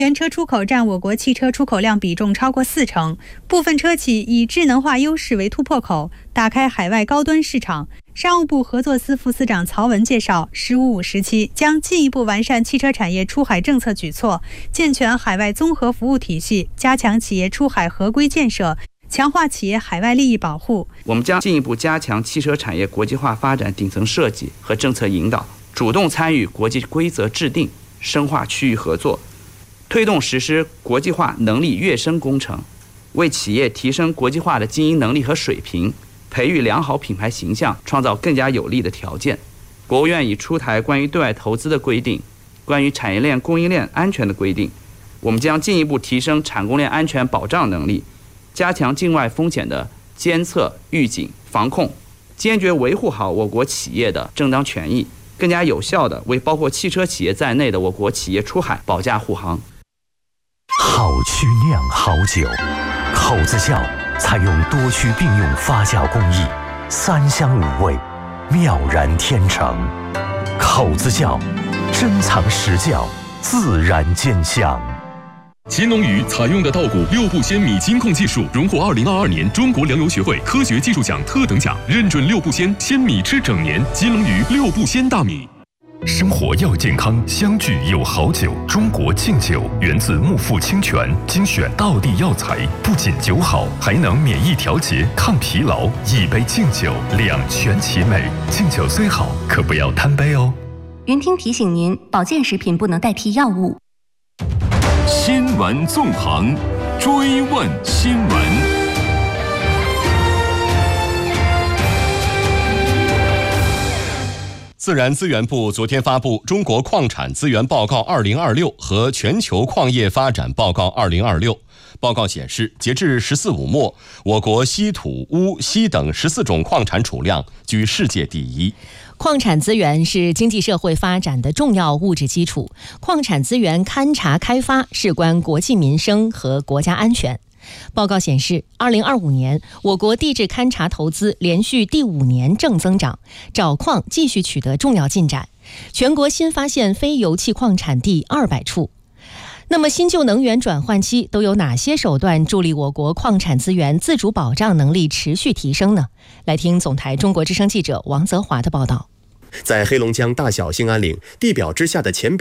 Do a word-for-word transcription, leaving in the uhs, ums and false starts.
原车出口占我国汽车出口量比重超过四成，部分车企以智能化优势为突破口，打开海外高端市场。商务部合作司副司长曹文介绍，十五五时期将进一步完善汽车产业出海政策举措，健全海外综合服务体系，加强企业出海合规建设，强化企业海外利益保护。 我们将进一步加强汽车产业国际化发展顶层设计和政策引导，主动参与国际规则制定，深化区域合作，推动实施国际化能力跃升工程，为企业提升国际化的经营能力和水平，培育良好品牌形象，创造更加有利的条件。国务院已出台关于对外投资的规定，关于产业链供应链安全的规定。我们将进一步提升产供链安全保障能力，加强境外风险的监测、预警、防控，坚决维护好我国企业的正当权益，更加有效地为包括汽车企业在内的我国企业出海保驾护航。 好曲酿好酒，口子窖采用多区并用发酵工艺，三香五味，妙然天成。口子窖，珍藏实窖，自然见香。 乾隆鱼采用的稻谷六步鲜米金控技术，荣获二零二二年中国粮油学会科学技术奖特等奖，认准六步鲜鲜米吃整年。金龙鱼六步鲜大米。 生活要健康，相聚有好酒。中国敬酒源自木富清泉，精选道地药材，不仅酒好，还能免疫调节、抗疲劳。一杯敬酒，两全其美。敬酒虽好，可不要贪杯哦。 云听提醒您，保健食品不能代替药物。 新闻纵横，追问新闻。 自然资源部昨天发布《中国矿产资源报告二零二六》和《全球矿业发展报告二零二六》。报告显示，截至“十四五”末，我国稀土、钨、锡等十四种矿产储量居世界第一。 矿产资源是经济社会发展的重要物质基础，矿产资源勘察开发事关国计民生和国家安全。报告显示，二零二五年我国地质勘察投资连续第五年正增长，找矿继续取得重要进展，全国新发现非油气矿产地二百处。那么新旧能源转换期都有哪些手段助力我国矿产资源自主保障能力持续提升呢？来听总台中国之声记者王泽华的报道。 在黑龙江大小兴安岭地表之下的浅表